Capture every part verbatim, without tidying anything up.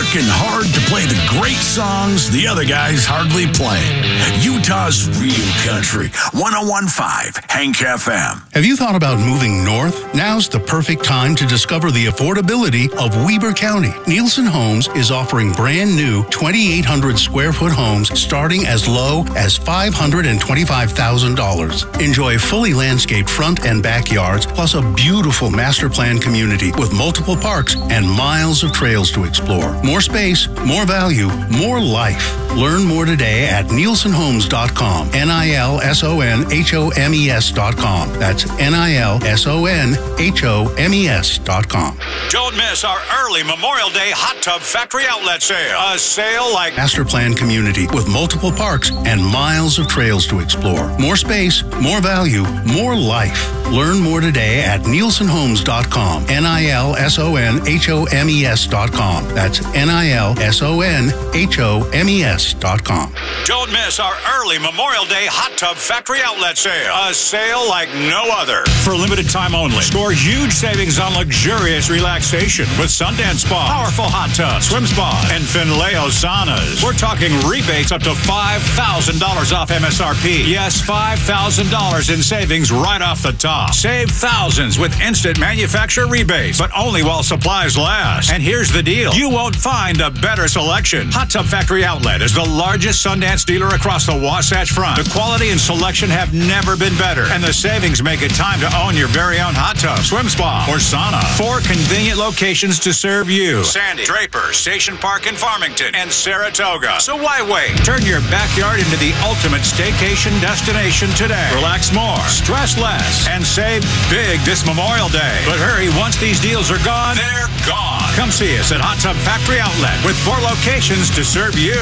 working hard to play the great songs the other guys hardly play. Utah's real country, one oh one point five Hank F M. Have you thought about moving north? Now's the perfect time to discover the affordability of Weber County. Nielsen Homes is offering brand new twenty-eight hundred square foot homes starting as low as five hundred twenty-five thousand dollars. Enjoy fully landscaped front and backyards, plus a beautiful master plan community with multiple parks and miles of trails to explore. More space, more value, more life. Learn more today at nielsen homes dot com. N I L S O N H O M E S dot com. That's N I L S O N H O M E S dot com. Don't miss our early Memorial Day Hot Tub Factory Outlet Sale. A sale like master plan community with multiple parks and miles of trails to explore. More space, more value, more life. Learn more today at nielsen homes dot com. N I L S O N H O M E S dot com. That's N I L S O N H O M E S dot com. Don't miss our early Memorial Day Hot Tub Factory Outlet Sale. A sale like no other. For limited time only. Score huge savings on luxurious relaxation with Sundance Spa, powerful hot tubs, swim spa, and Finleo saunas. We're talking rebates up to five thousand dollars off M S R P. Yes, five thousand dollars in savings right off the top. Save thousands with instant manufacturer rebates, but only while supplies last. And here's the deal. You won't find a better selection. Hot Tub Factory Outlet is the largest Sundance dealer across the Wasatch Front. The quality and selection have never been better, and the savings make it time to own your very own hot tub, swim spa, or sauna. Four convenient locations to serve you. Sandy, Draper, Station Park in Farmington, and Saratoga. So why wait? Turn your backyard into the ultimate staycation destination today. Relax more, stress less, and save big this Memorial Day. But hurry, once these deals are gone, they're gone. Come see us at Hot Tub Factory Outlet with four locations to serve you.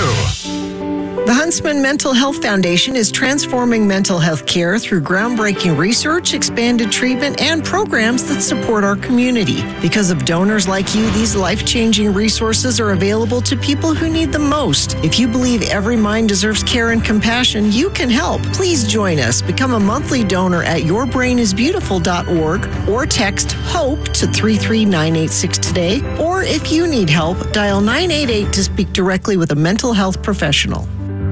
The Huntsman Mental Health Foundation is transforming mental health care through groundbreaking research, expanded treatment, and programs that support our community. Because of donors like you, these life-changing resources are available to people who need them most. If you believe every mind deserves care and compassion, you can help. Please join us. Become a monthly donor at your brain is beautiful dot org or text HOPE to three three nine eight six today. Or if you need help, dial nine eight eight to speak directly with a mental health professional.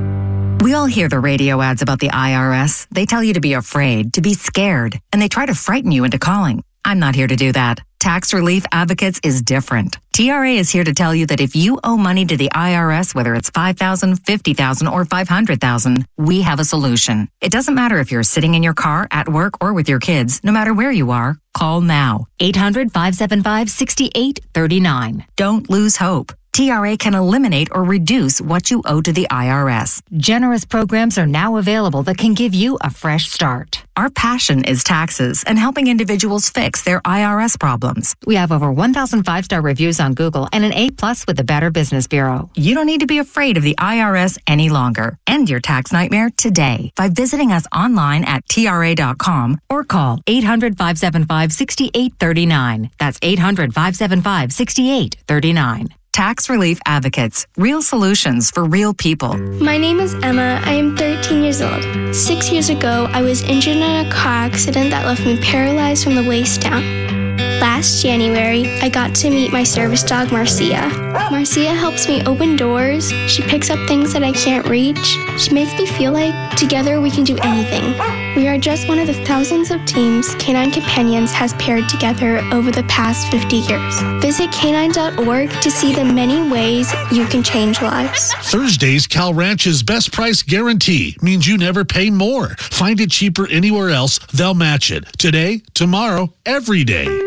We all hear the radio ads about the I R S. They tell you to be afraid, to be scared, and they try to frighten you into calling. I'm not here to do that. Tax Relief Advocates is different. T R A is here to tell you that if you owe money to the I R S, whether it's five thousand dollars, fifty thousand dollars, or five hundred thousand dollars, we have a solution. It doesn't matter if you're sitting in your car, at work, or with your kids. No matter where you are, call now. eight hundred, five seven five, six eight three nine. Don't lose hope. T R A can eliminate or reduce what you owe to the I R S. Generous programs are now available that can give you a fresh start. Our passion is taxes and helping individuals fix their I R S problems. We have over one thousand five-star reviews on Google and an A plus with the Better Business Bureau. You don't need to be afraid of the I R S any longer. End your tax nightmare today by visiting us online at T R A dot com or call eight hundred, five seven five, six eight three nine. That's eight hundred, five seven five, six eight three nine. Tax Relief Advocates. Real solutions for real people. My name is Emma. I am thirteen years old. Six years ago, I was injured in a car accident that left me paralyzed from the waist down. Last January, I got to meet my service dog, Marcia. Marcia helps me open doors. She picks up things that I can't reach. She makes me feel like together we can do anything. We are just one of the thousands of teams Canine Companions has paired together over the past fifty years. Visit canine dot org to see the many ways you can change lives. Thursday's Cal Ranch's best price guarantee means you never pay more. Find it cheaper anywhere else, they'll match it. Today, tomorrow, every day.